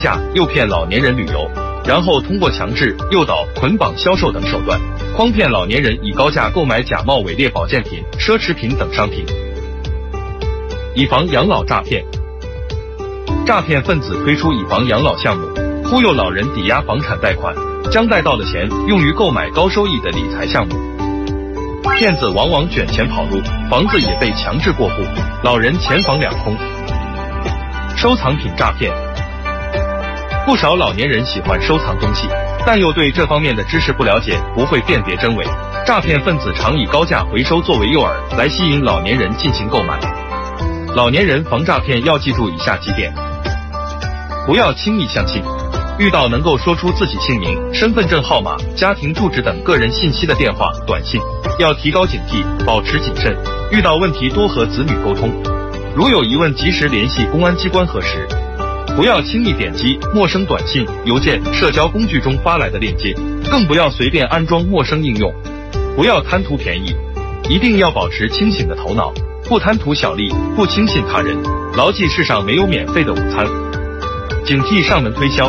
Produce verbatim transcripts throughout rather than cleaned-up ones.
价诱骗老年人旅游，然后通过强制、诱导、捆绑销售等手段，诓骗老年人以高价购买假冒伪劣保健品、奢侈品等商品，以房养老诈骗。诈骗分子推出以房养老项目，忽悠老人抵押房产贷款，将贷到的钱用于购买高收益的理财项目。骗子往往卷钱跑路，房子也被强制过户，老人钱房两空。收藏品诈骗，不少老年人喜欢收藏东西，但又对这方面的知识不了解，不会辨别真伪。诈骗分子常以高价回收作为诱饵，来吸引老年人进行购买。老年人防诈骗要记住以下几点：不要轻易相信，遇到能够说出自己姓名、身份证号码、家庭住址等个人信息的电话、短信，要提高警惕，保持谨慎。遇到问题多和子女沟通，如有疑问及时联系公安机关核实。不要轻易点击陌生短信、邮件、社交工具中发来的链接，更不要随便安装陌生应用。不要贪图便宜，一定要保持清醒的头脑，不贪图小利，不轻信他人，牢记世上没有免费的午餐。警惕上门推销，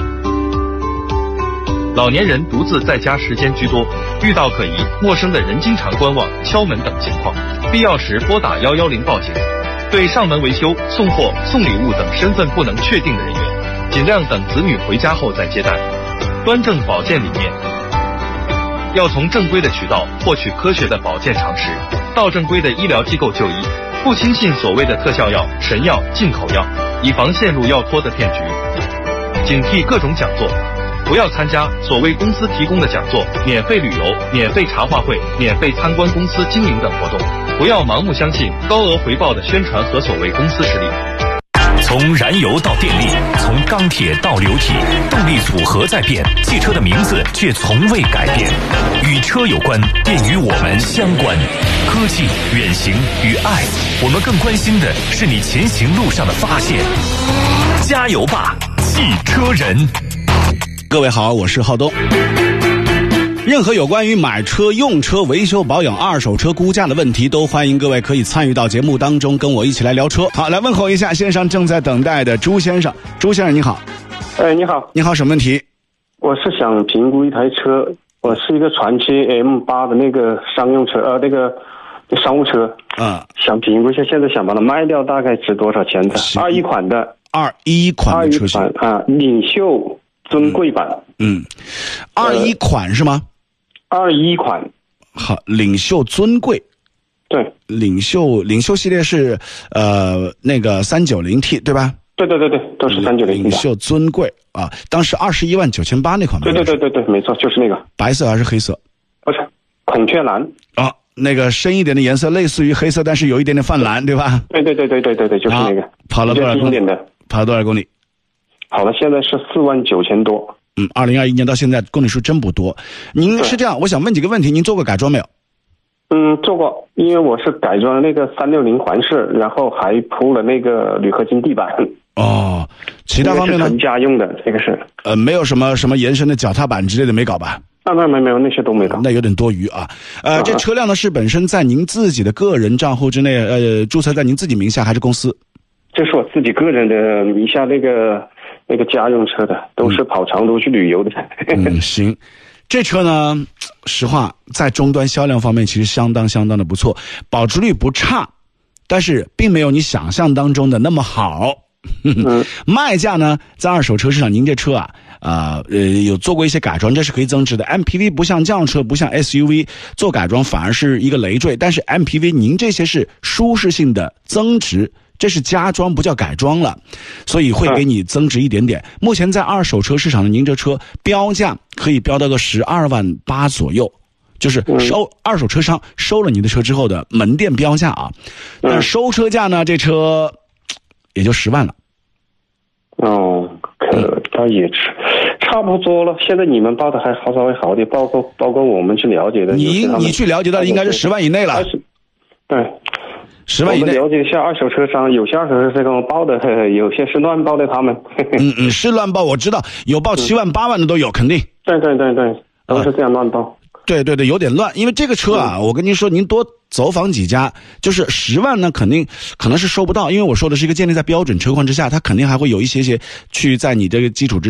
老年人独自在家时间居多，遇到可疑、陌生的人经常观望、敲门等情况，必要时拨打一一零报警。对上门维修、送货、送礼物等身份不能确定的人员，尽量等子女回家后再接待。端正保健理念，要从正规的渠道获取科学的保健常识，到正规的医疗机构就医，不轻信所谓的特效药、神药、进口药，以防陷入药托的骗局。警惕各种讲座，不要参加所谓公司提供的讲座、免费旅游、免费茶话会、免费参观公司经营等活动，不要盲目相信高额回报的宣传和所谓公司实力。 从燃油到电力，从钢铁到流体，动力组合在变，汽车的名字却从未改变。与车有关，便与我们相关。科技、远行与爱，我们更关心的是你前行路上的发现。加油吧，汽车人！ 各位好，我是浩东。任何有关于买车、用车、维修保养、二手车估价的问题，都欢迎各位可以参与到节目当中，跟我一起来聊车。好，来问候一下线上正在等待的朱先生。朱先生你好。 哎，你好。 你好，什么问题？ 我是想评估一台车，我是一个传祺 M 八 的那个商用车，呃，那个商务车。嗯。想评估一下，现在想把它卖掉，大概值多少钱的？二一款的。二一款的车型。二一款啊，领袖尊贵版。 嗯。二一款是吗？ 二一款， 好，领袖尊贵， 对， 领袖领袖系列是呃那个三九零 T 对吧？ 对对对对，都是三九零 T。领袖尊贵啊，当时二十一万九千八那款。 对对对对对，没错，就是那个。 白色还是黑色？ 不是，孔雀蓝。 啊，那个深一点的颜色，类似于黑色，但是有一点点泛蓝，对吧？ 对对对对对对对，就是那个。 跑了多少公里？跑了多少公里？ 跑了，现在是四万九千多。 嗯，二零二一年到现在公里数真不多。您是这样，我想问几个问题，您做过改装没有？ 嗯，做过，因为我是改装了那个三六零环视，然后还铺了那个铝合金地板。 哦，其他方面呢？ 纯家用的，这个是。 呃，没有什么什么延伸的脚踏板之类的没搞吧？ 啊，没有没有没有，那些都没搞。 那有点多余啊。呃，啊、这车辆呢是本身在您自己的个人账户之内，呃，注册在您自己名下还是公司？ 这是我自己个人的名下那个。那个家用车的，都是跑长途去旅游的。 嗯，行，这车呢，实话在终端销量方面其实相当相当的不错，保值率不差，但是并没有你想象当中的那么好。嗯、卖价呢，在二手车市场，您这车啊，呃呃，有做过一些改装，这是可以增值的。M P V 不像轿车，不像 S U V 做改装反而是一个累赘，但是 M P V 您这些是舒适性的增值。这是加装，不叫改装了，所以会给你增值一点点。目前在二手车市场的您这车标价可以标到个十二万八左右，就是收二手车商收了你的车之后的门店标价啊。那收车价呢，这车也就十万了。 哦，可倒也差不多了。现在你们报的还好，稍微好点，包括包括我们去了解的。 你你去了解到应该是十万以内了。 对。 十万以内。 我们了解一下二手车商，有些二手车商跟我报的，有些是乱报的，他们。 嗯嗯，是乱报，我知道有报七万、八万的都有，肯定。 对对对对，都是这样乱报。呃、 对对对，有点乱，因为这个车啊，嗯、我跟您说，您多走访几家，就是十万呢，肯定可能是收不到，因为我说的是一个建立在标准车况之下，它肯定还会有一些些去在你这个基础之